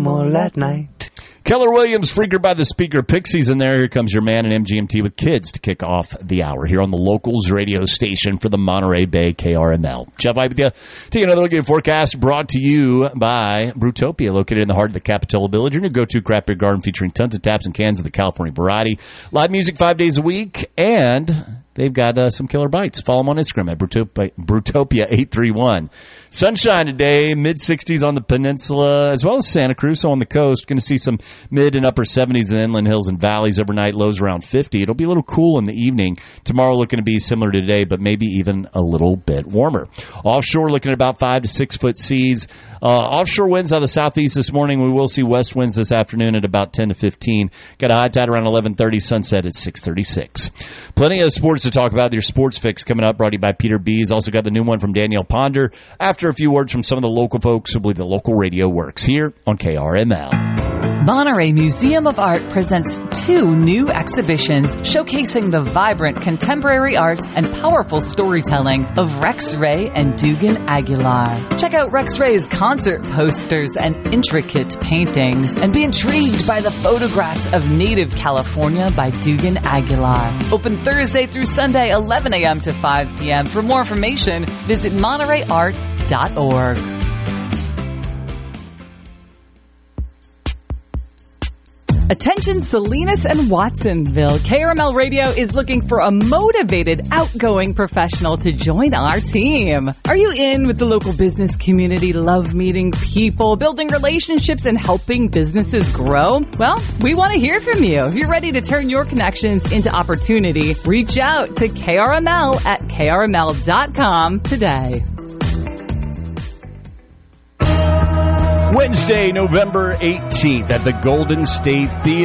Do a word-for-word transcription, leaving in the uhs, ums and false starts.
more at night. Keller Williams, Freaker by the Speaker. Pixies in there. Here comes your man in M G M T with Kids to kick off the hour here on the Locals radio station for the Monterey Bay K R M L. Jeff White with you. Take another look at forecast brought to you by Brewtopia, located in the heart of the Capitola Village. Your new go-to craft beer garden featuring tons of taps and cans of the California variety. Live music five days a week, and they've got uh, some killer bites. Follow them on Instagram at Brewtopia, Brewtopia eight three one. Sunshine today, mid sixties on the peninsula, as well as Santa Cruz, so on the coast. Going to see some mid and upper seventies in the inland hills and valleys overnight, lows around fifty. It'll be a little cool in the evening. Tomorrow looking to be similar to today, but maybe even a little bit warmer. Offshore looking at about five to six foot seas. Uh, offshore winds out of the southeast this morning. We will see west winds this afternoon at about ten to fifteen. Got a high tide around eleven thirty, sunset at six thirty-six. Plenty of sports to talk about. Your sports fix coming up, brought to you by Peter Bees. Also got the new one from Danielle Ponder. After a few words from some of the local folks who believe the local radio works here on K R M L. Monterey Museum of Art presents two new exhibitions showcasing the vibrant contemporary art and powerful storytelling of Rex Ray and Dugan Aguilar. Check out Rex Ray's concert posters and intricate paintings, and be intrigued by the photographs of native California by Dugan Aguilar. Open Thursday through Sunday, eleven a.m. to five p.m. For more information, visit monterey art dot org. Attention Salinas and Watsonville. K R M L Radio is looking for a motivated, outgoing professional to join our team. Are you in with the local business community, love meeting people, building relationships, and helping businesses grow? Well, we want to hear from you. If you're ready to turn your connections into opportunity, reach out to K R M L at K R M L dot com today. Wednesday, November eighteenth at the Golden State Theater.